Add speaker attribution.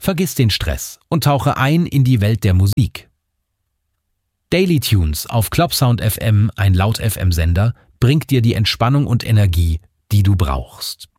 Speaker 1: Vergiss den Stress und tauche ein in die Welt der Musik. Daily Tunes auf Clubsound FM, ein Laut-FM-Sender, bringt dir die Entspannung und Energie, die du brauchst.